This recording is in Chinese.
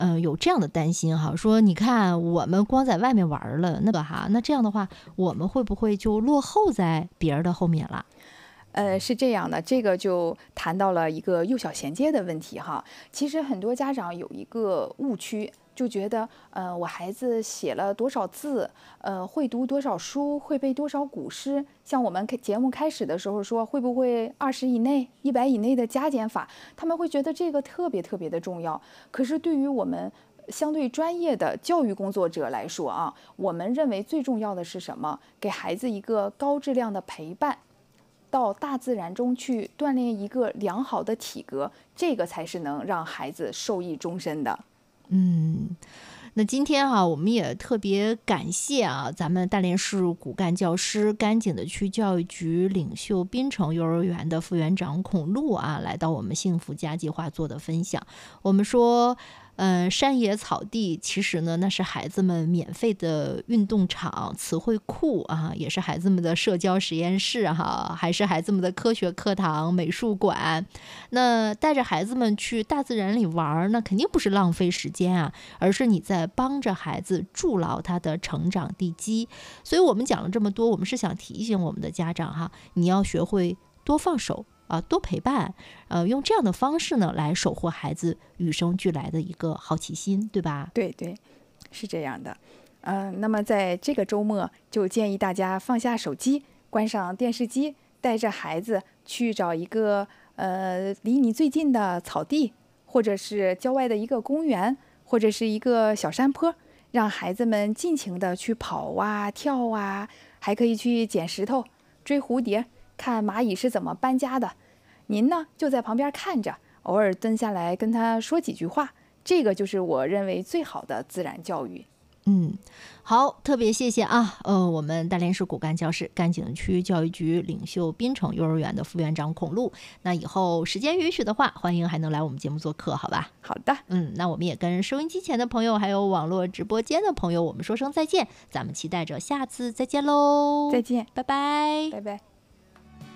有这样的担心哈，说你看我们光在外面玩了，那这样的话，我们会不会就落后在别人的后面了？ 是这样的，这个就谈到了一个幼小衔接的问题哈。其实很多家长有一个误区，就觉得，我孩子写了多少字，会读多少书，会背多少古诗。像我们节目开始的时候说，会不会20以内、100以内的加减法，他们会觉得这个特别特别的重要。可是对于我们相对专业的教育工作者来说啊，我们认为最重要的是什么？给孩子一个高质量的陪伴。到大自然中去锻炼一个良好的体格，这个才是能让孩子受益终身的。 那今天哈，我们也特别感谢啊，咱们大连市骨干教师甘井的区教育局领袖滨城幼儿园的副园长孔璐啊，来到我们幸福家计划做的分享。我们说，山野草地其实呢，那是孩子们免费的运动场、词汇库啊，也是孩子们的社交实验室哈，还是孩子们的科学课堂、美术馆。那带着孩子们去大自然里玩，那肯定不是浪费时间啊，而是你在帮着孩子筑牢他的成长地基。所以我们讲了这么多，我们是想提醒我们的家长哈，你要学会多放手啊，多陪伴，用这样的方式呢，来守护孩子与生俱来的一个好奇心，对吧？ 对对，是这样的。那么在这个周末，就建议大家放下手机，关上电视机，带着孩子去找一个离你最近的草地，或者是郊外的一个公园，或者是一个小山坡，让孩子们尽情的去跑啊、跳啊，还可以去捡石头、追蝴蝶，看蚂蚁是怎么搬家的。您呢，就在旁边看着，偶尔蹲下来跟他说几句话，这个就是我认为最好的自然教育。 好，特别谢谢啊，我们大连市骨干教师甘井区教育局领袖滨城幼儿园的副园长孔璐。那以后时间允许的话，欢迎还能来我们节目做客，好吧？ 好的， 那我们也跟收音机前的朋友，还有网络直播间的朋友，我们说声再见，咱们期待着下次再见喽！ 再见， 拜拜， 拜拜。